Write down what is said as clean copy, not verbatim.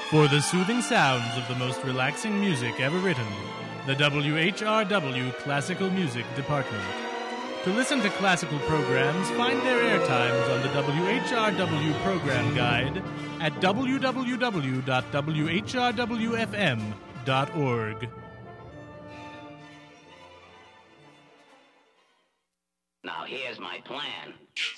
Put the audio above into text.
For the soothing sounds of the most relaxing music ever written, the WHRW Classical Music Department. To listen to classical programs, find their air times on the WHRW Program Guide at www.whrwfm.org. Now here's my plan.